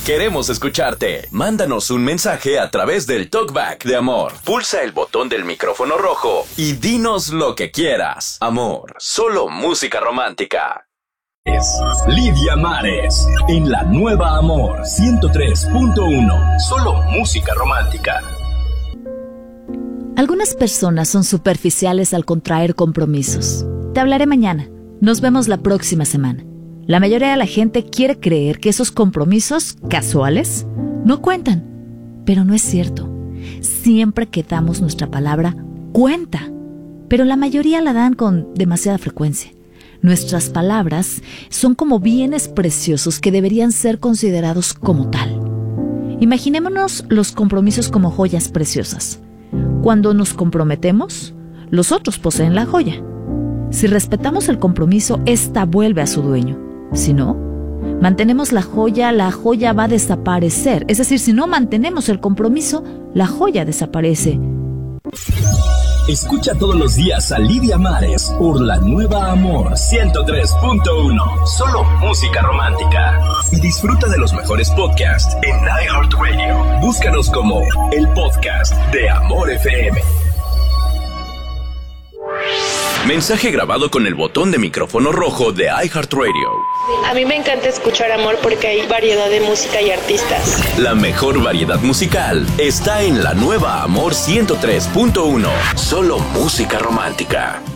Queremos escucharte. Mándanos un mensaje a través del Talkback de Amor. Pulsa el botón del micrófono rojo y dinos lo que quieras. Amor, solo música romántica. Lidia Mares, en la nueva Amor 103.1. Solo música romántica. Algunas personas son superficiales al contraer compromisos. Te hablaré mañana. Nos vemos la próxima semana. La mayoría de la gente quiere creer que esos compromisos casuales no cuentan, pero no es cierto. Siempre que damos nuestra palabra, cuenta, pero la mayoría la dan con demasiada frecuencia. Nuestras palabras son como bienes preciosos que deberían ser considerados como tal. Imaginémonos los compromisos como joyas preciosas. Cuando nos comprometemos, los otros poseen la joya. Si respetamos el compromiso, esta vuelve a su dueño. Si no, mantenemos la joya va a desaparecer. Es decir, si no mantenemos el compromiso, la joya desaparece. Escucha todos los días a Lidia Mares por la nueva Amor 103.1. Solo música romántica. Y disfruta de los mejores podcasts en iHeartRadio. Búscanos como el podcast de Amor FM. Mensaje grabado con el botón de micrófono rojo de iHeartRadio. A mí me encanta escuchar Amor porque hay variedad de música y artistas. La mejor variedad musical está en la nueva Amor 103.1. Solo música romántica.